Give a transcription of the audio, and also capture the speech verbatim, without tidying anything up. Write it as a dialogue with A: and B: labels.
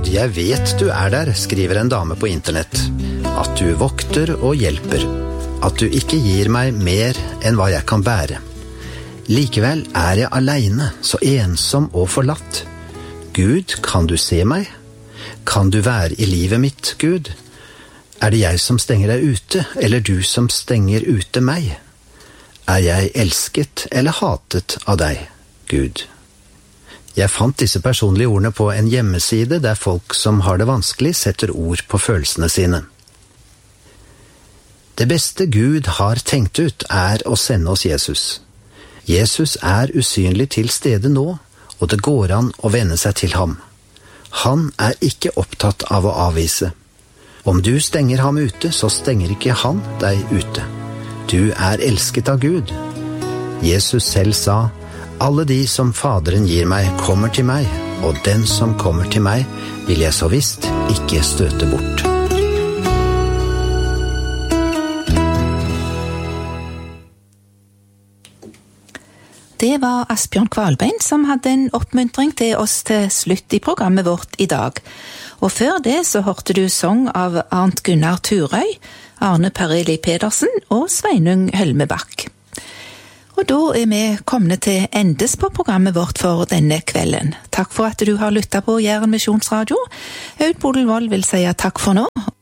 A: Gud, jeg vet du er der, skriver en dame på internett. At du vokter og hjelper. At du ikke gir meg mer enn hva jeg kan bære. Likevel er jeg alene, så ensom og forlatt. Gud, kan du se meg? Kan du være i livet mitt, Gud? Er det jeg som stenger deg ute, eller du som stenger ute meg? Er jeg elsket eller hatet av deg, Gud? Jeg fant disse personlige ordene på en hjemmeside der folk som har det vanskelig setter ord på følelsene sine. Det beste Gud har tenkt ut er å sende oss Jesus. Jesus er usynlig til stede nå, og det går an å vende seg til ham. Han er ikke opptatt av å avvise. Om du stenger ham ute, så stenger ikke han deg ute. Du er elsket av Gud. Jesus selv sa, alle de som Faderen gir meg kommer til meg, og den som kommer til meg vil jeg så visst ikke støte bort.
B: Det var Asbjørn Kvalbein som hadde en oppmuntring til oss til slutt i programmet vårt i dag. Og før det så hørte du sang av Arnt Gunnar Turøy, Arne Perrelli Pedersen og Sveinung Hølmebakk. Og da er vi kommet til endes på programmet vårt for denne kvelden. Takk for at du har lyttet på Jæren Misjonsradio. Aud Bodelvold vil si takk for nå,